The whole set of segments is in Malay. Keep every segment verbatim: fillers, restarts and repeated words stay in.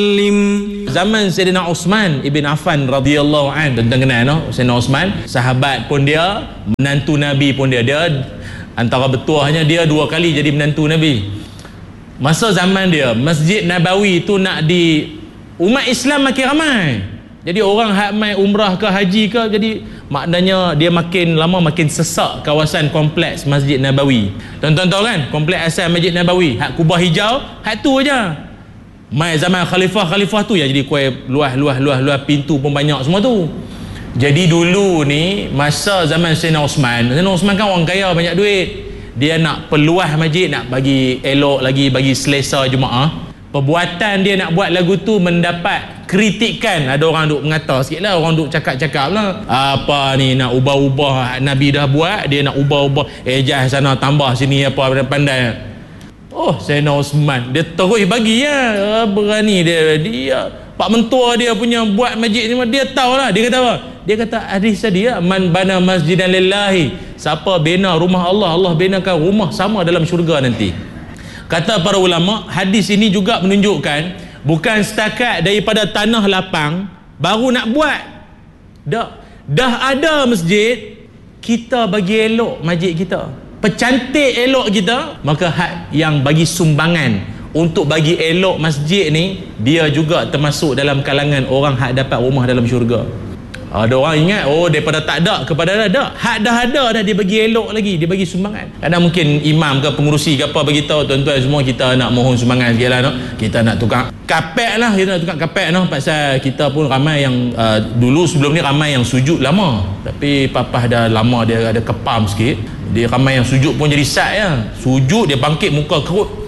Zaman Sayyidina Osman ibn Affan radhiyallahu an, tentang kenal no? Sayyidina Osman, sahabat pun dia, menantu Nabi pun dia. Dia antara betuahnya dia dua kali jadi menantu Nabi. Masa zaman dia, Masjid Nabawi tu nak di, umat Islam makin ramai. Jadi orang hak mai umrah ke haji ke, jadi maknanya dia makin lama makin sesak kawasan kompleks Masjid Nabawi. Tuan-tuan tahu kan, kompleks asal Masjid Nabawi, hak kubah hijau, hak tu aja. Mai zaman khalifah-khalifah tu ya, jadi kuai luah-luah-luah-luah, pintu pun banyak semua tu. Jadi dulu ni masa zaman Sayyidina Osman, Sayyidina Osman kan orang kaya banyak duit. Dia nak peluah masjid, nak bagi elok lagi, bagi selesa jemaah. Perbuatan dia nak buat lagu tu mendapat kritikan. Ada orang duk mengata sikit lah, orang duk cakap-cakap lah, apa ni nak ubah-ubah, Nabi dah buat, dia nak ubah-ubah, ejah sana tambah sini apa, pandai. Oh, Sayyidina Osman dia terus bagi ya, berani dia. Dia Pak Mentua dia punya buat masjid ni, dia tahu lah. Dia kata apa? Dia kata hadis tadi ya, man bana masjidan lillahi, siapa bina rumah Allah, Allah binakan rumah sama dalam syurga nanti. Kata para ulama, hadis ini juga menunjukkan bukan setakat daripada tanah lapang baru nak buat. Dah dah ada masjid, kita bagi elok masjid kita, percantik elok kita, maka hak yang bagi sumbangan untuk bagi elok masjid ni, dia juga termasuk dalam kalangan orang hak dapat rumah dalam syurga. Ada orang ingat, oh daripada tak ada kepada ada, hak dah ada dah, dia bagi elok lagi, dia bagi sumbangan. Kadang mungkin imam ke pengurusi ke apa bagi tahu, tuan-tuan semua, kita nak mohon sumbangan sikit lah, no? Kita nak tukar kapek lah, kita nak tukar kapek, no? Pasal kita pun ramai yang uh, dulu sebelum ni ramai yang sujud lama, tapi papah dah lama dia ada kepam sikit, dia ramai yang sujud pun jadi sat ya. Sujud dia bangkit muka kerut.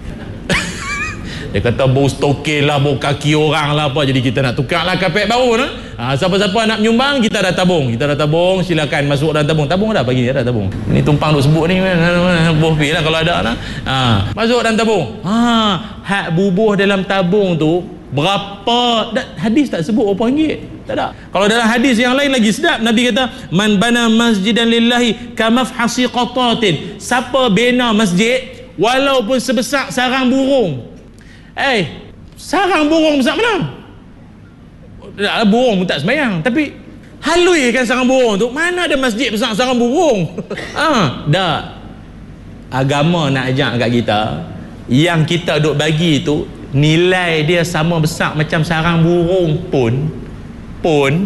Dia kata bau stokin lah, bau kaki orang lah apa. Jadi kita nak tukar lah kapek baru no? Ha, siapa-siapa nak menyumbang, kita dah tabung, kita dah tabung, silakan masuk dalam tabung. Tabung dah bagi, dah tabung. Ini tumpang duk sebut ni, bubuh pi lah kalau ada lah. Ha, masuk dalam tabung. Ha, hak bubuh dalam tabung tu berapa? Hadis tak sebut berapa ringgit. Tak ada. Kalau dalam hadis yang lain lagi sedap, Nabi kata man bana masjidan lillahi kamafhasi qatatin, siapa bina masjid walaupun sebesar sarang burung. Eh, sarang burung besar mana? Burung pun tak sembahyang, tapi halui kan sarang burung tu. Mana ada masjid besar sarang burung? Ah, dah. Agama nak ajak kat kita, yang kita duk bagi tu nilai dia sama besar macam sarang burung pun pun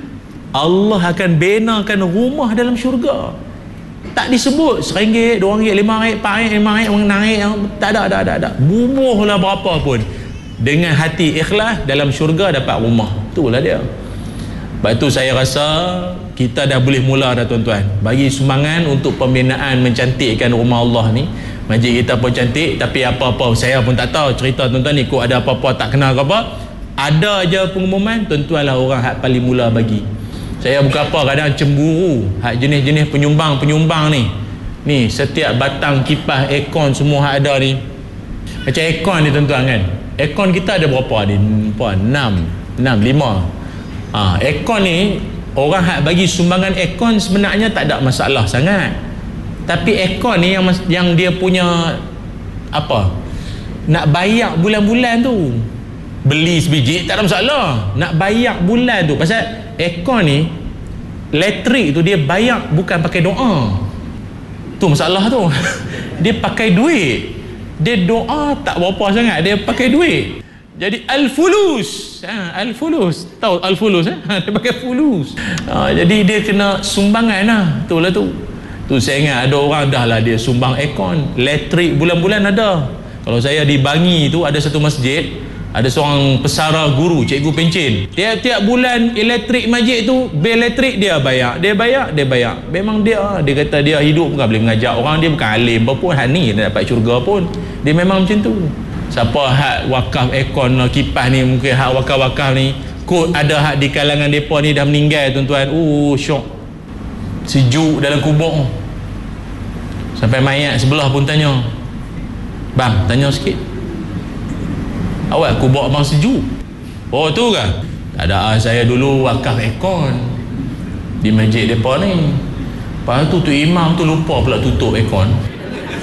Allah akan binakan rumah dalam syurga. Tak disebut seringgit, dua ringgit, lima ringgit, empat ringgit, lima ringgit, enam ringgit, tak ada, ada, ada, ada. Bubuhlah berapa pun, dengan hati ikhlas dalam syurga dapat rumah. Itulah dia. Sebab itu saya rasa kita dah boleh mula dah tuan-tuan, bagi sumbangan untuk pembinaan mencantikkan rumah Allah ni. Masjid kita pun cantik, tapi apa-apa saya pun tak tahu cerita tuan-tuan ni, kok ada apa-apa tak kenal ke apa, ada je pengumuman, tuan-tuan lah orang hak paling mula bagi. Saya bukan apa, kadang cemburu hak jenis-jenis penyumbang-penyumbang ni. Ni setiap batang kipas aircon semua hak ada ni. Macam aircon ni tuan-tuan kan, aircon kita ada berapa ni? enam, enam, lima. Ha, aircon ni orang hak bagi sumbangan aircon sebenarnya tak ada masalah sangat. Tapi aircon ni yang yang dia punya apa? Nak bayar bulan-bulan tu. Beli sebiji tak ada masalah. Nak bayar bulan tu, pasal aircon ni elektrik tu dia bayar bukan pakai doa. Tu masalah tu. Dia pakai duit. Dia doa tak berapa sangat, dia pakai duit. Jadi al-fulus. Ha, al-fulus. Tahu al-fulus eh? Ha, dia pakai fulus. Ha, jadi dia kena sumbangan lah. Itulah tu. Tu saya ingat ada orang dah lah dia sumbang aircon, elektrik bulan-bulan ada. Kalau saya di Bangi tu ada satu masjid, ada seorang pesara guru, cikgu pencen. Tiap-tiap bulan elektrik masjid tu, bil elektrik dia bayar, dia bayar, dia bayar. Memang dia, dia kata dia hidup bukan boleh mengajar orang, dia bukan alim pun, hak ni dia dapat syurga pun. Dia memang macam tu. Siapa hak wakaf aircon kipas ni, mungkin hak wakaf-wakaf ni, kot ada hak di kalangan depa ni dah meninggal tuan-tuan. Oh, syok. Sejuk dalam kubur. Sampai mayat sebelah pun tanya, bang, tanya sikit, awak kubur abang sejuk? Oh tu kan? Tak ada, saya dulu wakaf aircon di masjid mereka ni. Lepas tu tu imam tu lupa pula tutup aircon.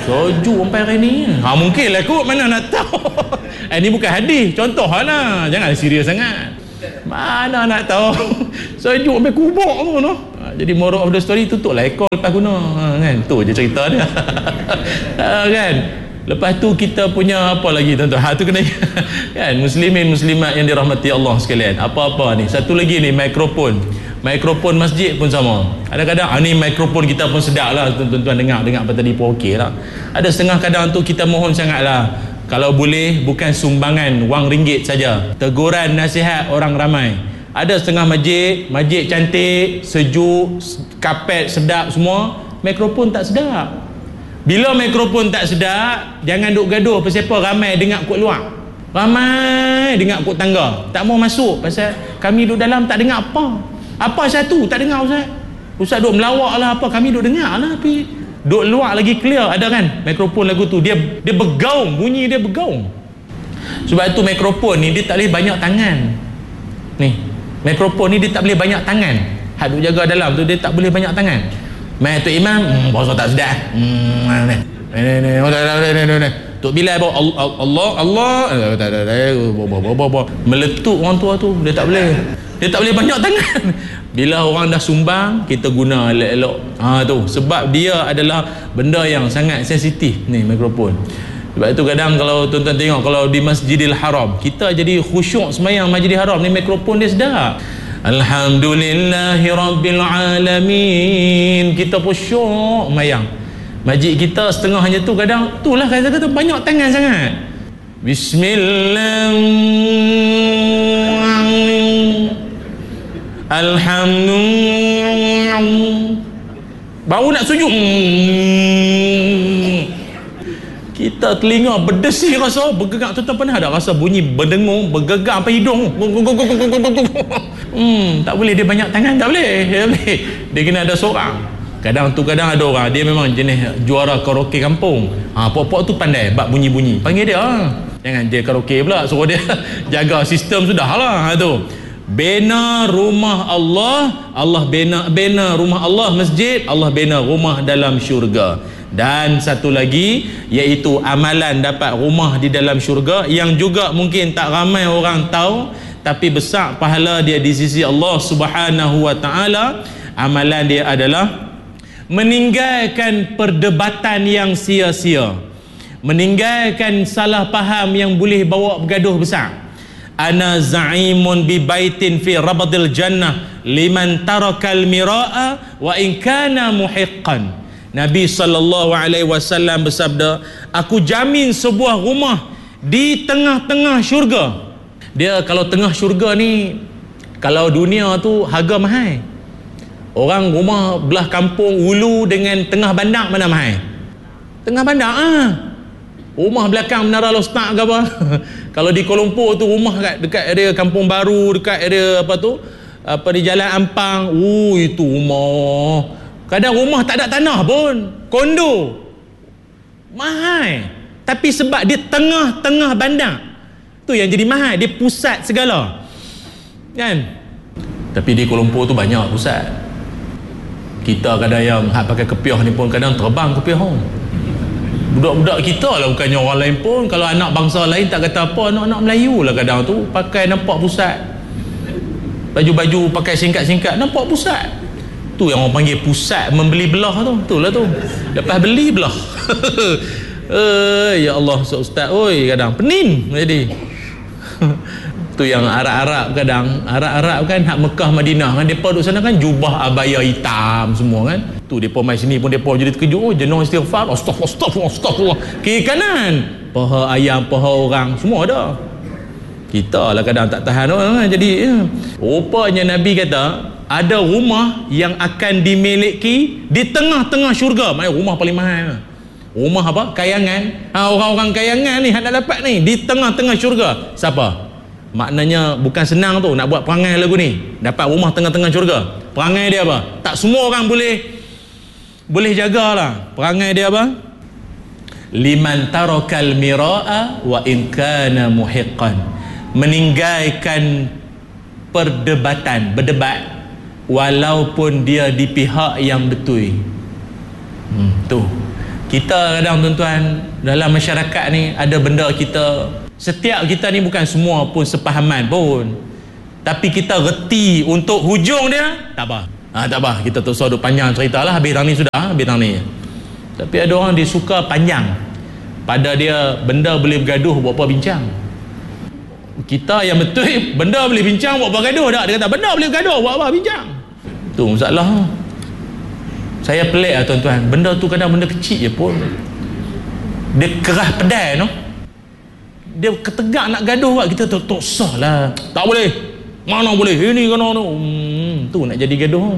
Soju sampai hari ni. Ha, mungkin lah kot, mana nak tahu. Eh, ni bukan hadis, contoh lah. Jangan serius sangat. Mana nak tahu. Soju sampai kubur tu, no? Ha, jadi moral of the story, tutuplah ekor lepas guna. Ha, kan? Tu je cerita dia. Ha, kan? Lepas tu kita punya apa lagi tuan-tuan? Ha, tu kena kan, muslimin muslimat yang dirahmati Allah sekalian. Apa-apa ni? Satu lagi ni, mikrofon. Mikrofon masjid pun sama. Kadang-kadang ah, ni mikrofon kita pun sedap lah tuan-tuan dengar dengar apa tadi pun okey lah. Ada setengah kadang tu kita mohon sangatlah, kalau boleh bukan sumbangan wang ringgit saja, teguran nasihat orang ramai. Ada setengah masjid, masjid cantik, sejuk, kapet sedap semua, mikrofon tak sedap. Bila mikrofon tak sedap, jangan duk gaduh pasal apa ramai dengar kot luar. Ramai dengar kot tangga. Tak mau masuk pasal kami duduk dalam tak dengar apa. Apa satu tak dengar Ustaz? Ustaz duk melawak lah apa, kami duk dengar lah, tapi duk luar lagi clear. Ada kan mikrofon lagu tu, dia dia bergaung, bunyi dia bergaung. Sebab tu mikrofon ni dia tak boleh banyak tangan. Ni mikrofon ni dia tak boleh banyak tangan. Hak duk jaga dalam tu dia tak boleh banyak tangan. Mai tu imam, hmm, bahasa tak sedap. Hmm, ni. Ni ni ni ni. Tok Bilal bawa Allah Allah Allah meletup orang tua tu, dia tak boleh. Dia tak boleh banyak tangan. Bila orang dah sumbang, kita guna elok-elok. Ha tu, sebab dia adalah benda yang sangat sensitif ni mikrofon. Sebab itu kadang kalau tuan-tuan tengok kalau di Masjidil Haram, kita jadi khusyuk sembahyang Masjidil Haram ni, mikrofon dia sedap. Alhamdulillahirabbil alamin. Kita khusyuk sembahyang. Masjid kita setengahnya tu kadang itulah kata-kata banyak tangan sangat. Bismillah. Alhamdulillah. Baru nak sujud, kita telinga berdesir rasa, bergegak. Tuan-tuan pernah ada rasa bunyi berdengung, bergegak sampai hidung. Hmm, tak boleh dia banyak tangan, tak boleh. Dia boleh. Dia kena ada seorang. Kadang tu kadang ada orang dia memang jenis juara karaoke kampung. Ha, pok-pok tu pandai bab bunyi-bunyi. Panggil dia. Ha. Jangan dia karaoke pula, suruh dia jaga sistem sudahlah. Ha tu. Bina rumah Allah, Allah bina bina rumah Allah masjid, Allah bina rumah dalam syurga. Dan satu lagi iaitu amalan dapat rumah di dalam syurga yang juga mungkin tak ramai orang tahu, tapi besar pahala dia di sisi Allah Subhanahu wa taala. Amalan dia adalah meninggalkan perdebatan yang sia-sia, meninggalkan salah faham yang boleh bawa bergaduh besar. Ana za'imun bi baitin fi rabadil jannah liman tarakal mira'a wa in kana muhiqqan. Nabi sallallahu alaihi wasallam bersabda, aku jamin sebuah rumah di tengah-tengah syurga. Dia kalau tengah syurga ni, kalau dunia tu harga mahal. Orang rumah belah kampung Ulu dengan tengah bandar mana mahal? Tengah bandar ah. Rumah belakang Menara Lostak ke apa? Kalau di Kuala Lumpur tu rumah dekat, dekat area Kampung Baru, dekat area apa tu? Apa di Jalan Ampang. Uh, itu rumah. Kadang rumah tak ada tanah pun. Kondo. Mahal. Tapi sebab dia tengah-tengah bandar. Tu yang jadi mahal. Dia pusat segala. Kan? Tapi di Kuala Lumpur tu banyak pusat. Kita kadang yang hak pakai kepiah ni pun kadang terbang kepiah. Budak-budak kita lah, bukannya orang lain pun. Kalau anak bangsa lain tak kata apa, anak-anak Melayu lah kadang tu pakai nampak pusat, baju-baju pakai singkat-singkat nampak pusat. Tu yang orang panggil pusat membeli belah tu. Tu lah tu, lepas beli belah. Eh, ya Allah, ustaz oi, kadang penin jadi. Tu yang Arab-Arab kadang, Arab-Arab kan hak Mekah Madinah kan, depa duduk sana kan jubah abaya hitam semua kan. Tu depa mai sini pun depa jadi terkejut, oh jenuh istighfar, astagfirullah astagfirullah astagfirullah. Kiri kanan paha ayam, paha orang semua ada. Kita lah kadang tak tahan orang kan. Jadi ya. Rupanya Nabi kata ada rumah yang akan dimiliki di tengah-tengah syurga. Maksudnya rumah paling mahal. Rumah apa? Kayangan. Ha, orang-orang kayangan ni hak nak dapat ni di tengah-tengah syurga. Siapa? Maknanya bukan senang tu nak buat perangai lagu ni, dapat rumah tengah-tengah syurga. Perangai dia apa? Tak semua orang boleh boleh jagalah. Perangai dia apa? Liman tarakal mira'a wa in kana muhiqqan. Meninggalkan perdebatan, berdebat walaupun dia di pihak yang betul. Hmm, tu. Kita kadang tuan-tuan dalam masyarakat ni ada benda kita, setiap kita ni bukan semua pun sepahaman pun, tapi kita reti untuk hujung dia, tak apa. Ha, tak apa, kita tak usah duk panjang cerita lah, habis tang ni sudah, habis tang ni. Tapi ada orang dia suka panjang. Pada dia benda boleh bergaduh buat apa bincang. Kita yang betul benda boleh bincang buat apa gaduh tak? Dia kata benda boleh bergaduh buat apa bincang. Tu masalah. Saya pelik lah tuan-tuan, benda tu kadang benda kecil je pun dia kerah pedai no? Dia ketegak nak gaduh buat, kita tu tak sah lah, tak boleh, mana boleh, ini kena tu hmm, tu nak jadi gaduh.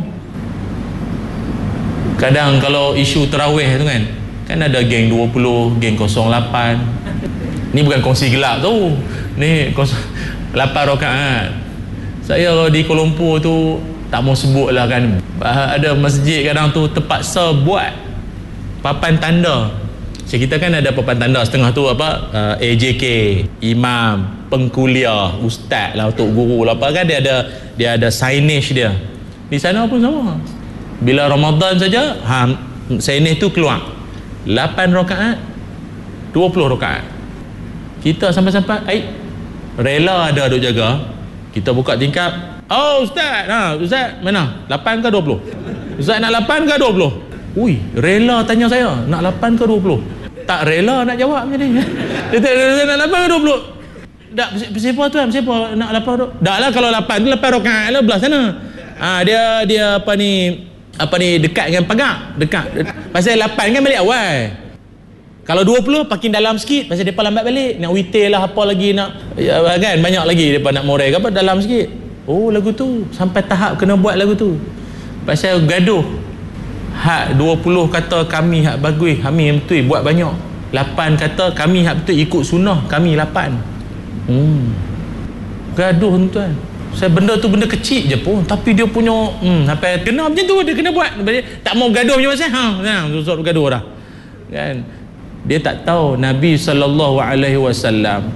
Kadang kalau isu terawih tu kan, kan ada geng dua puluh, geng kosong lapan, ni bukan kongsi gelap tu, ni lapan rakaat. Saya di Kuala Lumpur tu tak mau sebut lah kan, ada masjid kadang tu terpaksa buat papan tanda. Kita kan ada papan tanda setengah tu apa, uh, A J K, imam, pengkuliah, ustaz lah, untuk guru lah apa kan, dia ada dia ada signage dia. Di sana pun sama, bila Ramadan saja ha, signage tu keluar lapan rakaat, dua puluh rakaat. Kita sampai-sampai ai rela ada duk jaga, kita buka tingkap. Oh ustaz, ha, ustaz mana? lapan ke dua puluh? Ustaz nak lapan ke dua puluh? Ui, rela tanya saya, nak lapan ke dua puluh? Tak rela nak jawab macam ni. Dia tak nak lapan ke dua puluh? Tak, siapa tuan? Siapa nak lapan? Dah lah, kalau lapan tu lapan rakaat lah belah sana. Ha, dia dia apa ni? Apa ni, dekat dengan pagar, dekat. Pasal lapan kan balik awal. Kalau dua puluh parking dalam sikit, pasal depa lambat balik, nak witir lah apa lagi nak, ya, kan banyak lagi depa nak morai ke apa, dalam sikit. Oh lagu tu sampai tahap kena buat lagu tu pasal gaduh. Hak dua puluh kata kami hak bagus, kami yang betul buat banyak. Lapan kata kami hak betul ikut sunnah, kami lapan. Hmm. Gaduh tuan. Saya benda tu benda kecil je pun, tapi dia punya hmm, sampai kena macam tu, dia kena buat. Tak mau gaduh macam pasal ha, nah, susah gaduh dah. Kan? Dia tak tahu Nabi sallallahu alaihi wasallam,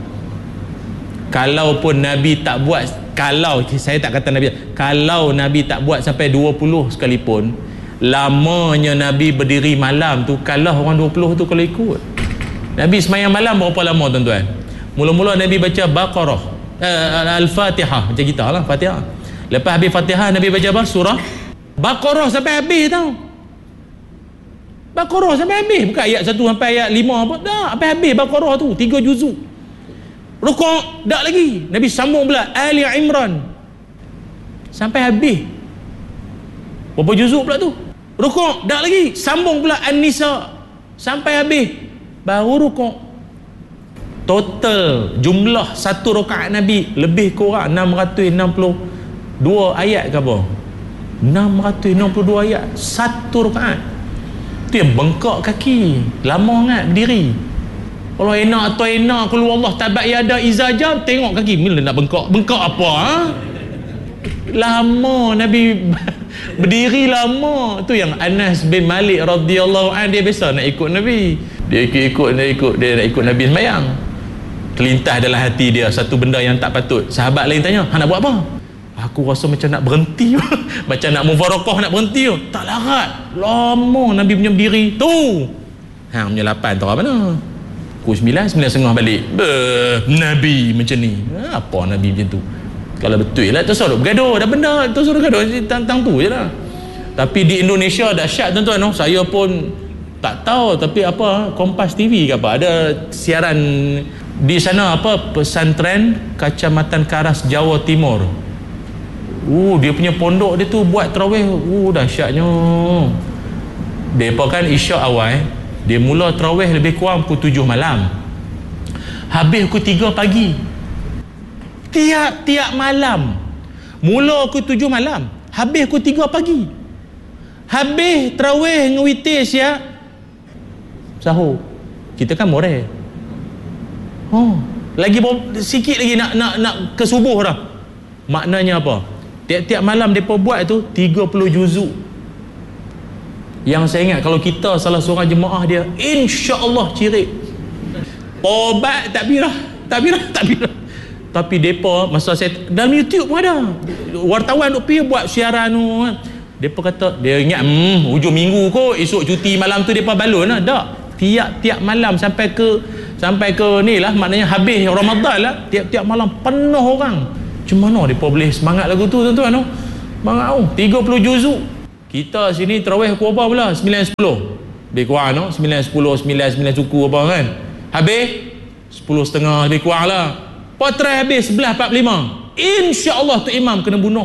kalaupun Nabi tak buat, kalau saya tak kata Nabi, kalau Nabi tak buat sampai dua puluh sekalipun, lamanya Nabi berdiri malam tu kalah orang dua puluh tu kalau ikut. Nabi semayang malam berapa lama tuan-tuan? Mula-mula Nabi baca Baqarah, uh, Al-Fatihah macam kita lah, Fatihah. Lepas habis Fatihah Nabi baca apa? Surah Baqarah sampai habis tau. Baqarah sampai habis, bukan ayat satu sampai ayat lima apa, dah sampai habis Baqarah tu, tiga juzuk. Rukuk tak lagi, Nabi sambung pula Ali Imran sampai habis. Berapa juzuk pula tu? Rukuk tak lagi, sambung pula An-Nisa sampai habis, baru rukuk. Total jumlah satu rakaat Nabi lebih kurang enam ratus enam puluh dua ayat ke apa, enam ratus enam puluh dua ayat satu rakaat. Tu yang bengkak kaki, lama sangat berdiri. Kalau enak atau enak keluar Allah tabat yada izajab, tengok kaki bila nak bengkak. Bengkak apa ha? Lama Nabi berdiri lama. Tu yang Anas bin Malik radhiyallahu anhu, dia biasa nak ikut Nabi. Dia ikut-ikut dia ikut dia nak ikut Nabi sembahyang. Terlintas dalam hati dia satu benda yang tak patut. Sahabat lain tanya, "Hang nak buat apa?" Aku rasa macam nak berhenti. Macam nak mufarakah nak berhenti. Tak larat. Lama Nabi punya berdiri. Tu. Hang punya lapan tahu mana? Pukul sembilan, sembilan setengah balik. Beuh, Nabi macam ni. Apa Nabi macam tu? Kalau betul lah, tu suruh bergaduh. Dah benda, tu suruh bergaduh. Tentang tu je lah. Tapi di Indonesia dahsyat tuan-tuan. No? Saya pun tak tahu. Tapi apa, Kompas T V ke apa, ada siaran di sana apa, pesantren Kecamatan Karas, Jawa Timur. Uh, dia punya pondok dia tu buat tarawih. Uh, dahsyatnya. Depa kan isyak awal, dia mula tarawih lebih kurang pukul tujuh malam. Habis pukul tiga pagi. Tiap-tiap malam. Mula pukul tujuh malam, habis pukul tiga pagi. Habis tarawih dengan witir siap sahur. Kita kan moreh. Oh, lagi sikit lagi nak nak nak ke subuh dah. Maknanya apa? Tiap-tiap malam mereka buat tu tiga puluh juzuk. Yang saya ingat, kalau kita salah seorang jemaah dia, insya-Allah cirit. Obat tak birah, tak birah, tak birah. Tapi depa masa saya dalam YouTube pun ada. Wartawan duk pergi buat siaran tu. Depa kata dia ingat hmm, hujung minggu kot, esok cuti malam tu depa balun lah. Tak. tiap-tiap malam sampai ke sampai ke ni lah, maknanya habis Ramadan lah, tiap-tiap malam penuh orang. Macam mana dia boleh semangat lagu tu tuan-tuan? Semangat tu tiga puluh juzuk. Kita sini tarawih pukul apa pula? sembilan sepuluh lebih kurang no? sembilan sepuluh, sembilan, sembilan suku apa kan, habis sepuluh setengah lebih kurang lah. Potret habis sebelas empat puluh lima, insya-Allah tu imam kena bunuh.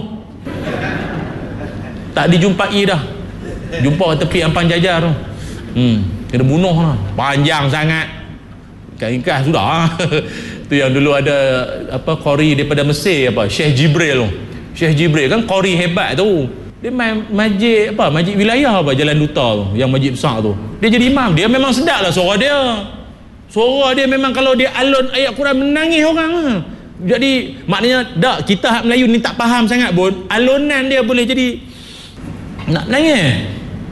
Tak dijumpai dah, jumpa tepi Ampang Jajar tu, hmm, kena bunuh lah. Panjang sangat, ringkas sudah. Tu yang dulu ada apa qori daripada Mesir, apa Syekh Jibril tu. Syekh Jibril kan qori hebat tu. Dia main masjid apa, masjid wilayah apa, Jalan Duta tu, yang masjid besar tu. Dia jadi imam, dia memang sedap lah suara dia. Suara dia memang kalau dia alun ayat Quran menangis orang lah. Jadi maknanya tak, kita hak Melayu ni tak faham sangat pun, alunan dia boleh jadi nak nangis.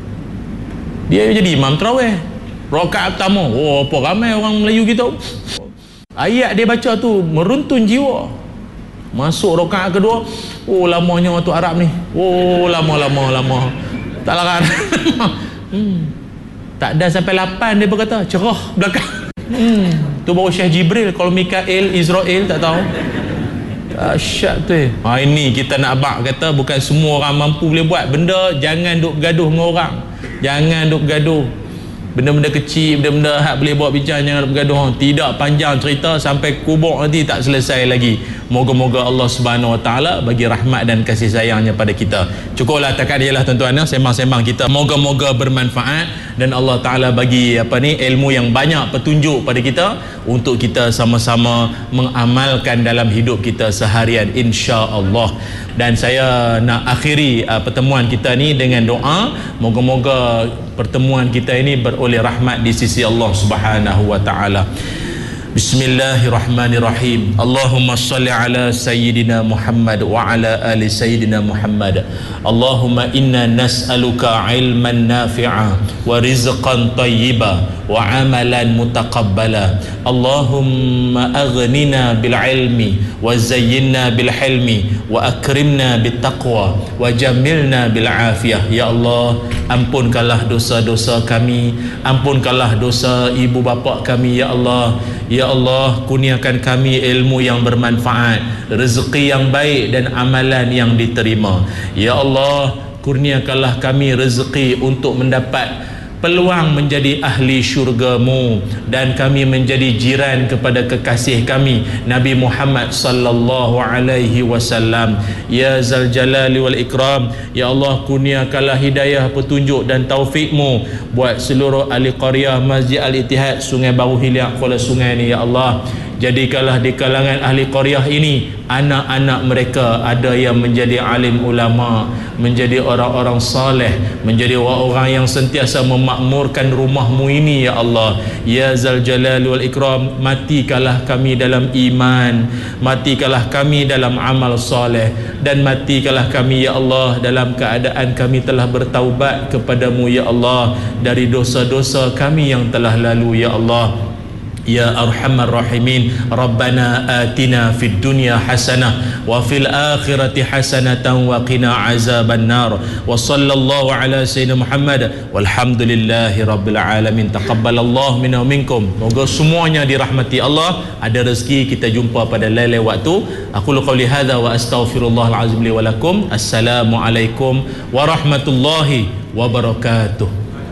Dia jadi imam tarawih rakaat pertama, oh apa ramai orang Melayu kita, ayat dia baca tu meruntun jiwa. Masuk rakaat kedua, oh lamanya waktu Arab ni, oh lama-lama lama tak larat. hmm. Tak ada sampai lapan dia berkata cerah belakang. hmm. Tu baru Syekh Jibril. Kalau Mikael, Israel tak tahu. Dahsyat tu. Ha, ini kita nak abang kata bukan semua orang mampu boleh buat benda. Jangan duk bergaduh dengan orang, jangan duk bergaduh benda-benda kecil, benda-benda hak boleh buat bincang, jangan bergaduh. Tidak, panjang cerita sampai kubur nanti tak selesai lagi. Moga-moga Allah Subhanahu Wa Taala bagi rahmat dan kasih sayangnya pada kita. Cukuplah takat dia lah tuan-tuan, sembang-sembang kita. Moga-moga bermanfaat dan Allah Taala bagi apa ni ilmu yang banyak, petunjuk pada kita untuk kita sama-sama mengamalkan dalam hidup kita seharian, insya-Allah. Dan saya nak akhiri uh, pertemuan kita ni dengan doa, moga-moga pertemuan kita ini beroleh rahmat di sisi Allah Subhanahu Wa Taala. Bismillahirrahmanirrahim. Allahumma salli ala Sayyidina Muhammad wa ala ali Sayyidina Muhammad. Allahumma inna nas'aluka ilman nafi'a wa rizqan tayyiba wa amalan mutaqabbala. Allahumma aghnina bil ilmi wa zayyinna bil hilmi wa akrimna bit taqwa wa jamilna bil afiyah. Ya Allah, ampunkanlah dosa-dosa kami, ampunkanlah dosa ibu bapa kami ya Allah. Ya Allah, kurniakan kami ilmu yang bermanfaat, rezeki yang baik dan amalan yang diterima. Ya Allah, kurniakanlah kami rezeki untuk mendapat peluang menjadi ahli syurga-Mu dan kami menjadi jiran kepada kekasih kami Nabi Muhammad sallallahu alaihi wasallam. Ya Zal Jalali wal Ikram, ya Allah, kurniakanlah hidayah, petunjuk dan taufik-Mu buat seluruh ahli qaryah Masjid Al-Ittihad Sungai Baru Hilyak Kuala Sungai ni ya Allah. Jadikanlah di kalangan ahli qaryah ini anak-anak mereka ada yang menjadi alim ulama, menjadi orang-orang saleh, menjadi orang-orang yang sentiasa memakmurkan rumah-Mu ini ya Allah. Ya Zal Jalal wal Ikram, matikanlah kami dalam iman, matikanlah kami dalam amal saleh, dan matikanlah kami ya Allah dalam keadaan kami telah bertaubat kepadamu ya Allah dari dosa-dosa kami yang telah lalu ya Allah. Ya Arhamar Rahimin, Rabbana atina fid dunya hasanah wa fil akhirati hasanatan wa qina azaban nar. Wa sallallahu ala sayyidina Muhammad walhamdulillahi rabbil alamin. Taqabbalallahu minna wa minkum. Moga semuanya dirahmati Allah, ada rezeki kita jumpa pada lain-lain waktu. Aku qouli hadza wa astaghfirullahal azim li wa lakum. Assalamualaikum warahmatullahi wabarakatuh.